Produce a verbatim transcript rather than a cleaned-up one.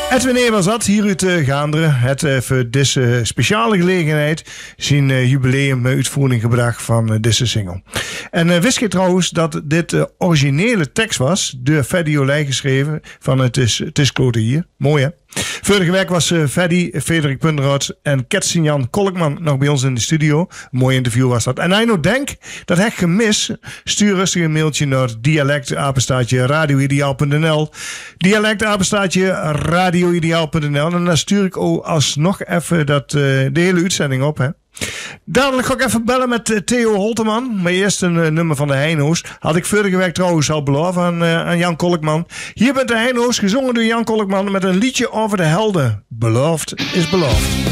Edwin E. was dat, hier uit uh, Gaanderen. Het uh, voor deze speciale gelegenheid zijn uh, jubileum uitvoering gebracht van uh, deze single. En uh, wist je trouwens dat dit uh, originele tekst was door Freddy Olij geschreven van het is, het is klote hier. Mooi hè? Vorige week was uh, Freddy, Frederik Punderhout en Ketsen-Jan Kolkman nog bij ons in de studio. Een mooi interview was dat. En hij nou denkt dat hij gemis, stuur rustig een mailtje naar dialect apenstaartje radioideaal punt n l. Dialect apenstaartje radioideaal punt n l. En dan stuur ik ook alsnog even dat, uh, de hele uitzending op hè. Dadelijk ga ik even bellen met uh, Theo Holteman. Maar eerst een uh, nummer van de Heino's. Had ik vorige week trouwens al beloofd aan, uh, aan Jan Kolkman. Hier bent de Heino's, gezongen door Jan Kolkman met een liedje over de helden. Beloofd is beloofd.